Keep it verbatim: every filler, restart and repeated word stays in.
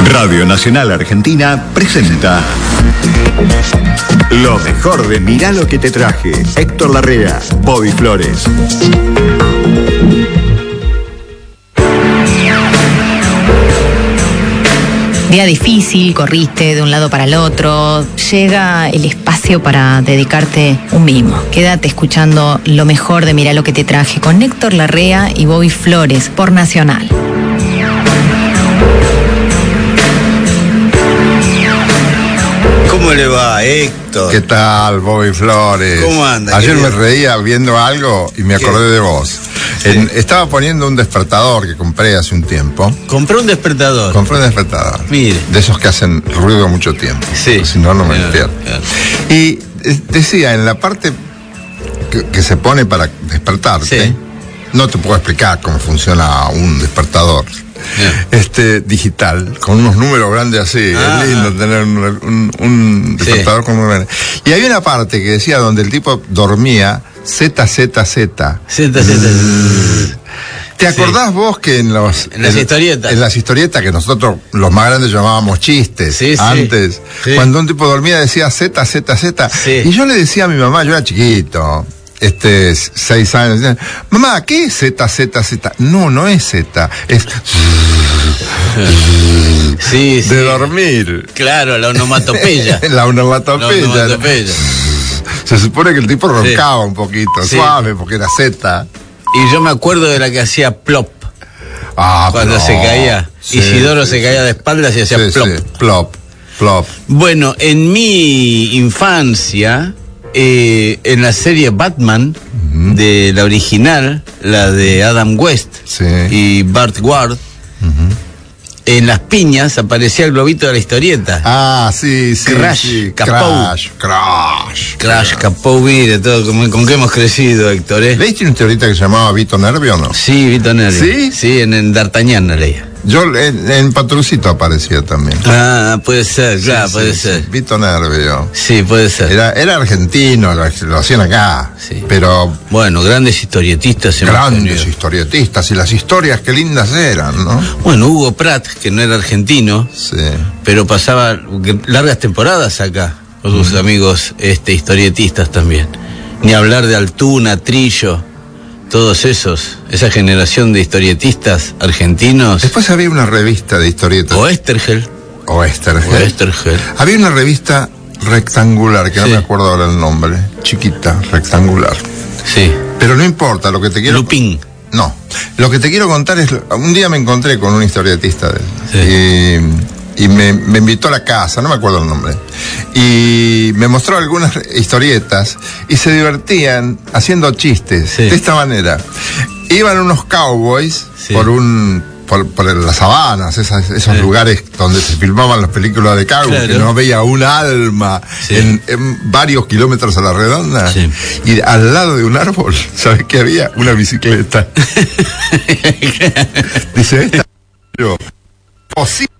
Radio Nacional Argentina presenta lo mejor de Mirá lo que te traje. Héctor Larrea, Bobby Flores. Día difícil, corriste de un lado para el otro, llega el espacio para dedicarte un mimo. Quédate escuchando lo mejor de Mirá lo que te traje con Héctor Larrea y Bobby Flores por Nacional. ¿Cómo le va, Héctor? ¿Qué tal, Bobby Flores? ¿Cómo anda? Ayer querido? me reía viendo algo y me acordé ¿Qué? de vos. Sí. En, estaba poniendo un despertador que compré hace un tiempo. Compré un despertador. Compré un despertador. Mire. De esos que hacen ruido mucho tiempo. Sí. Si no, no me Claro, despierto. claro. Y eh, decía, en la parte que, que se pone para despertarte, Sí. no te puedo explicar cómo funciona un despertador. Bien. Este, digital, con unos números grandes así. Ah, es lindo ah. tener un, un, un Sí. despertador con números grandes. Y había una parte que decía donde el tipo dormía Z, Z, Z. Z, Z. ¿Te Sí. acordás vos que en los... En las historietas. En las historietas que nosotros, los más grandes, llamábamos chistes. Sí, sí. Antes. Sí. Cuando un tipo dormía decía Z, Z, Z. Sí. Y yo le decía a mi mamá, yo era chiquito, este, seis años, decía, mamá, ¿qué es Z, Z, Z? No, no es Z, es... Sí, sí. de dormir. Claro, la onomatopeya. La onomatopeya. La onomatopeya. Se supone que el tipo roncaba un poquito, Sí. suave, porque era Z. Y yo me acuerdo de la que hacía plop. Ah, Cuando plop. se caía. Sí, Isidoro sí, se caía sí. de espaldas y hacía Sí, plop. sí, plop, plop. Bueno, en mi infancia, eh, en la serie Batman, Ujú. de la original, la de Adam West Sí. y Bart Ward, Ujú. en las piñas aparecía el globito de la historieta. Ah, sí, sí. Crash, sí. Capou. Crash, Crash. Crash, Capou, de todo, con, con que hemos crecido, Héctor, ¿eh? ¿Leíste una historieta que se llamaba Vito Nervio o no? Sí, Vito Nervio. ¿Sí? Sí, en, en D'Artagnan la leía. Yo en, en Patrucito aparecía también. Ah, puede ser, claro, Sí, puede sí, ser. sí. Vito Nervio. Sí, puede ser. Era, era argentino, lo, lo hacían acá. Sí. Pero Bueno, grandes historietistas hemos grandes tenido. historietistas, y las historias qué lindas eran, ¿no? Bueno, Hugo Pratt, que no era argentino, Sí. pero pasaba largas temporadas acá con sus amigos este historietistas también. Ni hablar de Altuna, Trillo, todos esos, esa generación de historietistas argentinos. Después había una revista de historietas. O Estergel. O Estergel. O Estergel. Había una revista rectangular, que Sí. no me acuerdo ahora el nombre. Chiquita, rectangular. Sí. Pero no importa, lo que te quiero... Lupin. No, lo que te quiero contar es, un día me encontré con un historietista de, Sí. y, y me, me invitó a la casa, no me acuerdo el nombre, y me mostró algunas historietas y se divertían haciendo chistes Sí. de esta manera. Iban unos cowboys Sí. por un por, por las sabanas, esas- esos Sí. lugares donde se filmaban las películas de cowboy, Claro. que no veía un alma Sí. en, en varios kilómetros a la redonda. Sí. Y al lado de un árbol, ¿sabes qué había? Una bicicleta. Dice, esta yo, posible